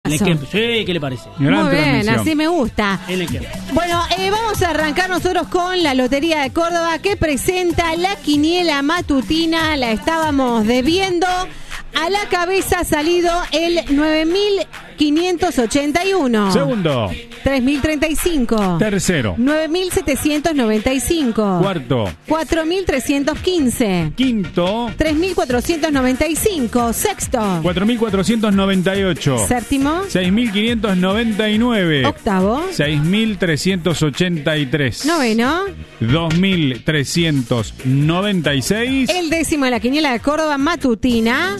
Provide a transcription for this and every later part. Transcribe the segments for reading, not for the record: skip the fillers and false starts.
En el Kempes. Sí, ¿qué le parece? Gran Muy bien, transmisión. así me gusta. En el Kempes. Bueno, vamos a arrancar nosotros con la Lotería de Córdoba que presenta la quiniela matutina. La estábamos debiendo. A la cabeza ha salido el 9.581. Segundo. 3.035. Tercero. 9.795. Cuarto. 4.315. Quinto. 3.495. Sexto. 4.498. Séptimo. 6.599. Octavo. 6.383. Noveno. 2.396. El décimo de la quiniela de Córdoba matutina.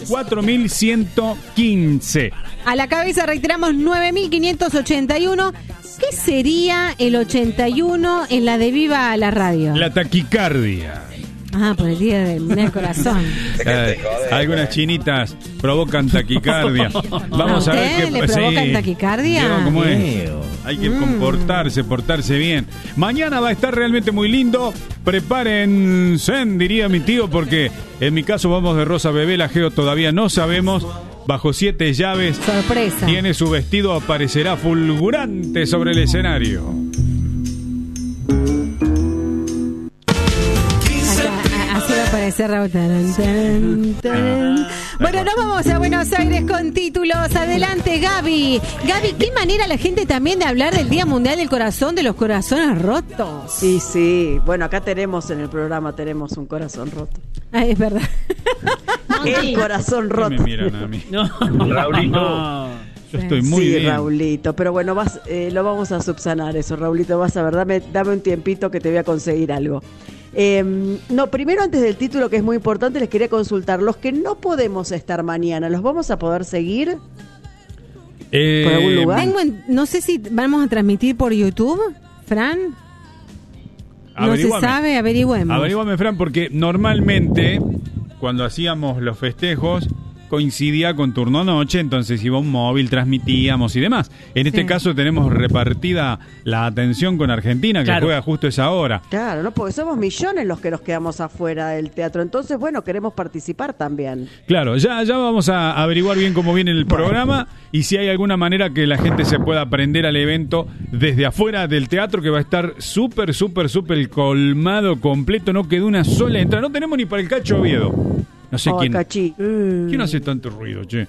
4.115. A la cabeza reiteramos 9.581. ¿Qué sería el 81 en la de Viva la Radio? La taquicardia. Ah, por el día del corazón. Algunas chinitas provocan taquicardia. Vamos a ver qué ¿Le provocan taquicardia? Diego, ¿cómo es? Hay que portarse bien. Mañana va a estar realmente muy lindo. Prepárense, diría mi tío, porque en mi caso vamos de Rosa Bebé, la Geo todavía no sabemos. Bajo 7 llaves. Sorpresa. Tiene su vestido, aparecerá fulgurante sobre el escenario. Así va a aparecer Raúl. Bueno, nos vamos a Buenos Aires con títulos. Adelante, Gaby. Gaby, qué manera la gente también de hablar del Día Mundial del Corazón, de los corazones rotos. Sí. Bueno, acá tenemos en el programa un corazón roto. Ay, es verdad. El corazón roto. ¿Qué me miran a mí? No. Raulito. Yo estoy muy sí, bien. Raulito, pero bueno, lo vamos a subsanar eso, Raulito, vas a ver, dame un tiempito que te voy a conseguir algo. No, primero antes del título, que es muy importante, les quería consultar, los que no podemos estar mañana, ¿los vamos a poder seguir? ¿Por algún lugar? No sé si vamos a transmitir por YouTube, Fran. No se sabe, averigüemos. Averigüame, Fran, porque normalmente cuando hacíamos los festejos coincidía con turno noche, entonces iba un móvil, transmitíamos y demás. En este caso tenemos repartida la atención con Argentina, que juega justo esa hora. Claro, no, porque somos millones los que nos quedamos afuera del teatro, entonces bueno, queremos participar también. Claro, ya vamos a averiguar bien cómo viene el programa y si hay alguna manera que la gente se pueda aprender al evento desde afuera del teatro, que va a estar súper colmado, completo, no quedó una sola entrada, no tenemos ni para el Cacho Oviedo. No sé quién. ¿Quién hace tanto ruido, che?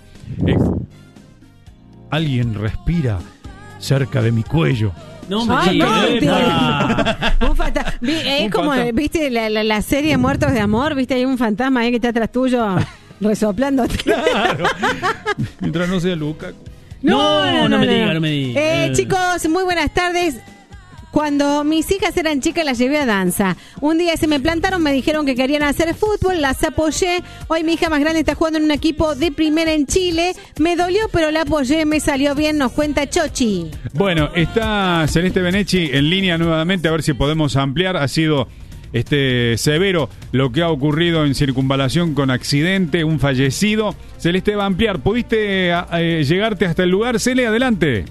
Alguien respira cerca de mi cuello. No me Ay, digas. Es como, viste, la serie Muertos de Amor, viste, hay un fantasma ahí que está atrás tuyo resoplando. Claro. Mientras no sea Luca. No me diga. Chicos, muy buenas tardes. Cuando mis hijas eran chicas las llevé a danza. Un día se me plantaron, me dijeron que querían hacer fútbol, las apoyé. Hoy mi hija más grande está jugando en un equipo de primera en Chile. Me dolió, pero la apoyé, me salió bien, nos cuenta Chochi. Bueno, está Celeste Benechi en línea nuevamente, a ver si podemos ampliar. Ha sido severo lo que ha ocurrido en Circunvalación con accidente, un fallecido. Celeste va a ampliar. ¿Pudiste llegarte hasta el lugar? Cele, adelante.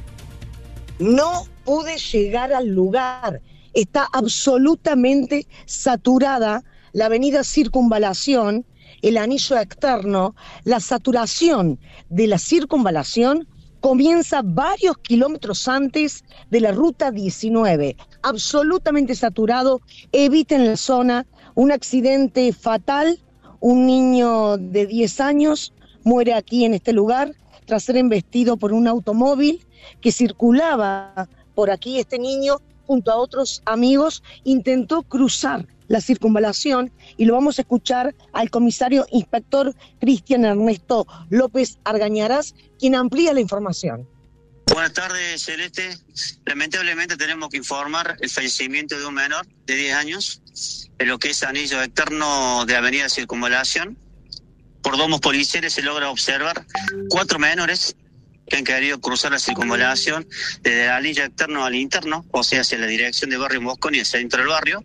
No pude llegar al lugar. Está absolutamente saturada la avenida Circunvalación, el anillo externo. La saturación de la Circunvalación comienza varios kilómetros antes de la ruta 19. Absolutamente saturado. Eviten la zona. Un accidente fatal. Un niño de 10 años muere aquí en este lugar tras ser embestido por un automóvil que circulaba por aquí. Este niño, junto a otros amigos, intentó cruzar la circunvalación y lo vamos a escuchar al comisario inspector Cristian Ernesto López Argañarás, quien amplía la información. Buenas tardes, Celeste. Lamentablemente tenemos que informar el fallecimiento de un menor de 10 años en lo que es anillo externo de avenida Circunvalación. Por domos policiales se logra observar 4 menores que han querido cruzar la circunvalación desde el anillo externo al interno, o sea, hacia la dirección de Barrio Mosconi, el centro del barrio,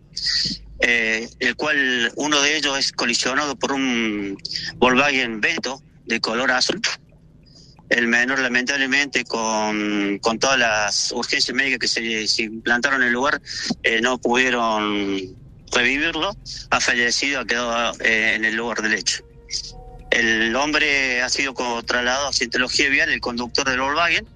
el cual uno de ellos es colisionado por un Volkswagen Beetle de color azul. El menor, lamentablemente, con todas las urgencias médicas que se implantaron en el lugar, no pudieron revivirlo. Ha fallecido, ha quedado en el lugar del hecho. El hombre ha sido trasladado a Cientología Vial, el conductor del Volkswagen,